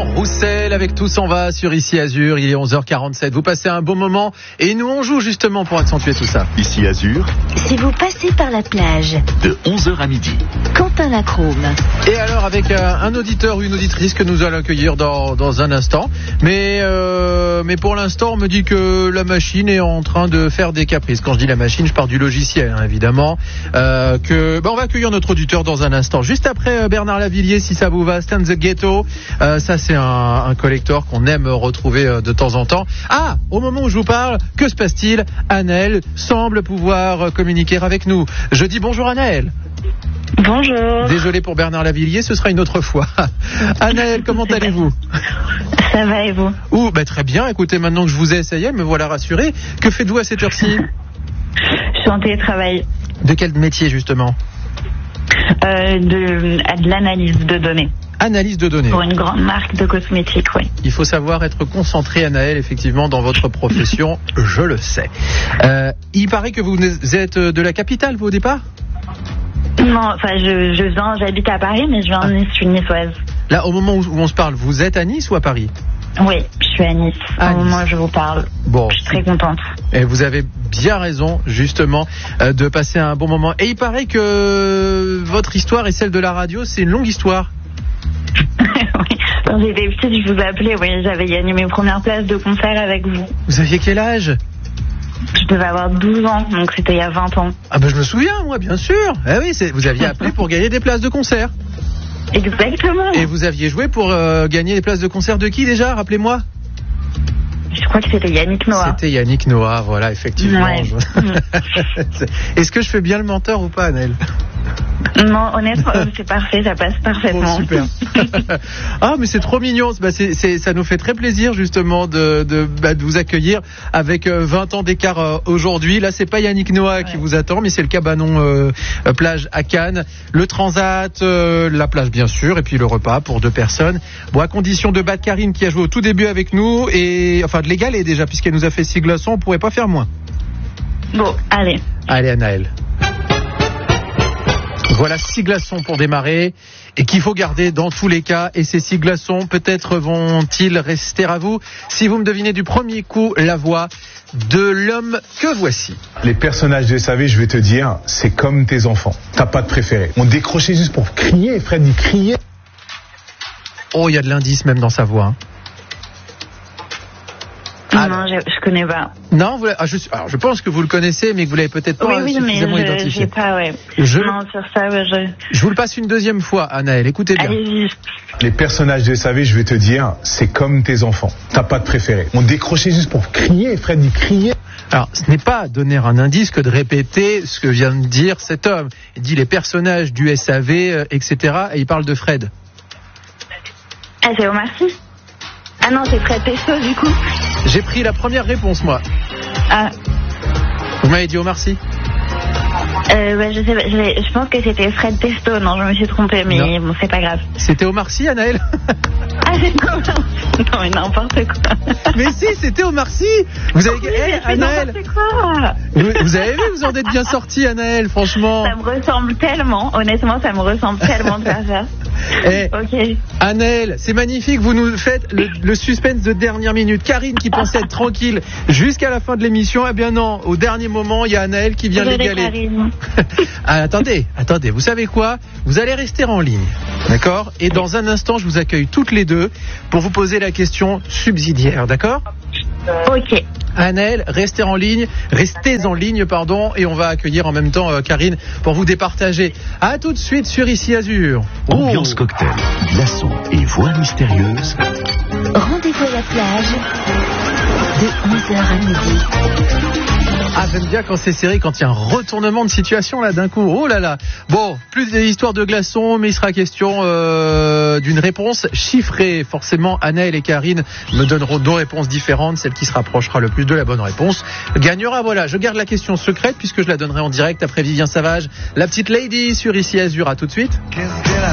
Roussel avec Tout s'en va sur Ici Azur, il est 11h47. Vous passez un bon moment et nous on joue justement pour accentuer tout ça. Ici Azur, Si vous passez par la plage, de 11h à midi. Quentin Lacrome. Et alors avec un auditeur ou une auditrice que nous allons accueillir dans un instant. Mais pour l'instant on me dit que la machine est en train de faire des caprices. Quand je dis la machine, je parle du logiciel évidemment. On va accueillir notre auditeur dans un instant. Juste après Bernard Lavilliers, si ça vous va, Stand the Ghetto. Ça c'est un collector qu'on aime retrouver de temps en temps. Ah, au moment où je vous parle, que se passe-t-il? Anaël semble pouvoir communiquer avec nous. Je dis bonjour Anaël. Bonjour. Désolé pour Bernard Lavilliers, ce sera une autre fois. Anaël, comment allez-vous? Ça va et vous? Très bien, écoutez, maintenant que je vous ai essayé, me voilà rassuré. Que faites-vous à cette heure-ci? Je suis en télétravail. De quel métier justement? De l'analyse de données. Analyse de données. Pour une grande marque de cosmétiques, oui. Il faut savoir être concentré, Anaël, effectivement, dans votre profession, je le sais. Il paraît que vous êtes de la capitale, vous, au départ? Non, enfin, j'habite à Paris, mais je viens de Nice, je suis niçoise. Là, au moment où on se parle, vous êtes à Nice ou à Paris? Oui, je suis à Nice. Au moment où je vous parle. Bon. Je suis très contente. Et vous avez bien raison, justement, de passer un bon moment. Et il paraît que votre histoire et celle de la radio, c'est une longue histoire. Oui, quand j'étais petite, je vous appelais, oui, j'avais gagné mes premières places de concert avec vous. Vous aviez quel âge? Je devais avoir 12 ans, donc c'était il y a 20 ans. Ah je me souviens, moi, bien sûr. Eh oui, vous aviez appelé pour gagner des places de concert. Exactement. Et vous aviez joué pour gagner des places de concert de qui déjà? Rappelez-moi. Je crois que c'était Yannick Noah. C'était Yannick Noah, voilà, effectivement. Ouais. Est-ce que je fais bien le menteur ou pas, Anaël? Non, honnêtement, c'est parfait, ça passe parfaitement. Oh, super. Ah, mais c'est trop mignon. Ça nous fait très plaisir, justement, de vous accueillir avec 20 ans d'écart aujourd'hui. Là, c'est pas Yannick Noah qui vous attend, mais c'est le cabanon plage à Cannes, le transat, la plage, bien sûr, et puis le repas pour 2 personnes. Bon, à condition de battre Karine qui a joué au tout début avec nous, et enfin de l'égaler déjà, puisqu'elle nous a fait 6 glaçons, on pourrait pas faire moins. Bon, allez. Allez, Anaël. Voilà 6 glaçons pour démarrer et qu'il faut garder dans tous les cas. Et ces 6 glaçons, peut-être vont-ils rester à vous si vous me devinez du premier coup la voix de l'homme que voici. Les personnages de SAV, je vais te dire, c'est comme tes enfants. T'as pas de préféré. On décrochait juste pour crier, Fred, il criait. Oh, il y a de l'indice même dans sa voix. Hein. Non, je connais pas. Non, alors je pense que vous le connaissez, mais que vous l'avez peut-être pas suffisamment identifié. J'ai pas, ouais. Non, sur ça, je vous le passe une deuxième fois, Anaël. Écoutez bien. Allez-y. Les personnages de SAV, je vais te dire, c'est comme tes enfants. T'as pas de préféré. On décrochait juste pour crier, Fred, il criait. Alors, ce n'est pas donner un indice que de répéter ce que vient de dire cet homme. Il dit les personnages du SAV, etc. Et il parle de Fred. Ah, c'est Omar Sy. Ah non, c'est Fred Testo, du coup. J'ai pris la première réponse, moi. Ah. Vous m'avez dit Omar Sy? Je sais pas, je pense que c'était Fred Testo. Non, je me suis trompée, mais bon, c'est pas grave. C'était Omar Sy, Anaël? Ah, c'est Omar Sy. Non, mais n'importe quoi. Mais si, c'était Omar Sy. Vous avez Anaël. Quoi. Vous avez vu, vous en êtes bien sorti, Anaël, franchement. Ça me ressemble tellement, honnêtement, ça me ressemble tellement de faire ça. Ok. Anaël, c'est magnifique, vous nous faites le suspense de dernière minute. Karine qui pensait être tranquille jusqu'à la fin de l'émission, eh bien non, au dernier moment, il y a Anaël qui vient l'égaler. Attendez, vous savez quoi? Vous allez rester en ligne, d'accord? Et dans un instant, je vous accueille toutes les deux pour vous poser la question subsidiaire, d'accord? Ok. Anaël, restez en ligne, et on va accueillir en même temps Karine pour vous départager. À tout de suite sur Ici Azur. Ambiance cocktail, glaçons et voix mystérieuse. Rendez-vous à la plage de 11h à midi. Ah, j'aime bien quand c'est serré, quand il y a un retournement de situation là d'un coup. Oh là là. Bon, plus des histoires de glaçons, mais il sera question d'une réponse chiffrée. Forcément, Anaël et Karine me donneront 2 réponses différentes. Celle qui se rapprochera le plus de la bonne réponse gagnera. Voilà, je garde la question secrète puisque je la donnerai en direct après Vivien Savage. La petite lady sur Ici Azur. À tout de suite.